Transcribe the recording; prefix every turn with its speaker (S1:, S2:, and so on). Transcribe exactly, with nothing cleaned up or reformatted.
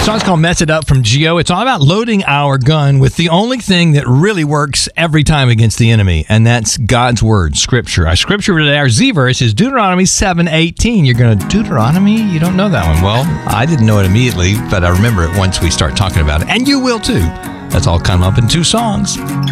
S1: song's called Mess It Up from Geo. It's all about loading our gun with the only thing that really works every time against the enemy, and that's God's Word, Scripture. Our Scripture today, our Z-verse, is Deuteronomy seven eighteen. You're going to, Deuteronomy? You don't know that one. Well, I didn't know it immediately, but I remember it once we start talking about it, and you will too. That's all coming up in two songs.